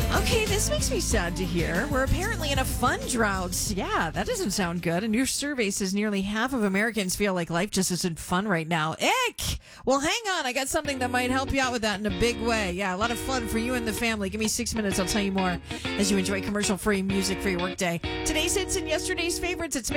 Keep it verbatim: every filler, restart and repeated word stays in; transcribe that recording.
Okay, this makes me sad to hear. We're apparently in a fun drought. Yeah, that doesn't sound good. A new survey says nearly half of Americans feel like life just isn't fun right now. Ick! Well, hang on. I got something that might help you out with that in a big way. Yeah, a lot of fun for you and the family. Give me six minutes. I'll tell you more as you enjoy commercial-free music for your workday. Today's hits and yesterday's favorites. It's